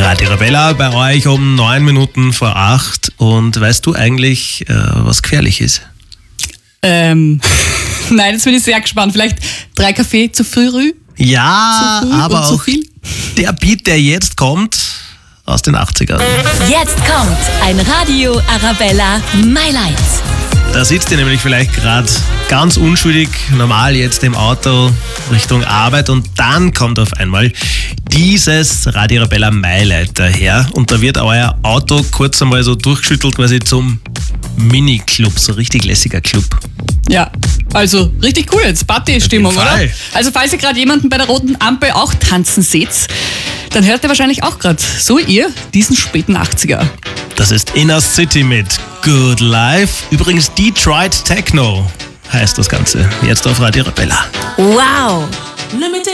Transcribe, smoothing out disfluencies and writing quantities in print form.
Radio Arabella bei euch um 9 Minuten vor 8. Und weißt du eigentlich, was gefährlich ist? Nein, jetzt bin ich sehr gespannt. Vielleicht 3 Kaffee zu früh? Ja, zu früh aber und zu auch viel? der Beat, der jetzt kommt, aus den 80ern. Jetzt kommt ein Radio Arabella Mailand. Da sitzt ihr nämlich vielleicht gerade ganz unschuldig, normal jetzt im Auto Richtung Arbeit und dann kommt auf einmal dieses Radio Arabella Mailand daher und da wird euer Auto kurz einmal so durchgeschüttelt quasi zum Mini-Club, so richtig lässiger Club. Ja, also richtig cool jetzt, Party-Stimmung, Auf jeden oder? Fall. Also falls ihr gerade jemanden bei der roten Ampel auch tanzen seht, dann hört ihr wahrscheinlich auch gerade, so ihr, diesen späten 80er. Das ist Inner City mit Good Life. Übrigens Detroit Techno heißt das Ganze. Jetzt auf Radio Arabella. Wow.